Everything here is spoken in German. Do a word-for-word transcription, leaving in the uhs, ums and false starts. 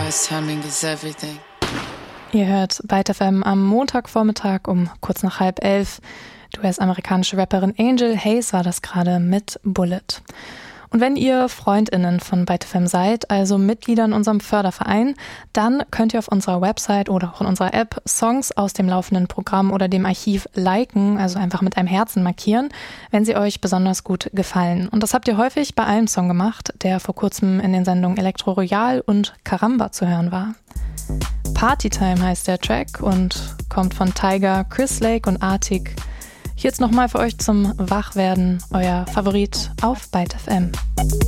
because timing is everything. Ihr hört Byte F M am Montagvormittag um kurz nach halb elf. Du hörst amerikanische Rapperin Angel Hayes war das gerade mit Bullet. Und wenn ihr FreundInnen von Byte F M seid, also Mitglieder in unserem Förderverein, dann könnt ihr auf unserer Website oder auch in unserer App Songs aus dem laufenden Programm oder dem Archiv liken, also einfach mit einem Herzen markieren, wenn sie euch besonders gut gefallen. Und das habt ihr häufig bei einem Song gemacht, der vor kurzem in den Sendungen Elektro Royal und Karamba zu hören war. Partytime heißt der Track und kommt von Tyga, Chris Lake und Artik. Hier jetzt nochmal für euch zum Wachwerden, euer Favorit auf Byte F M.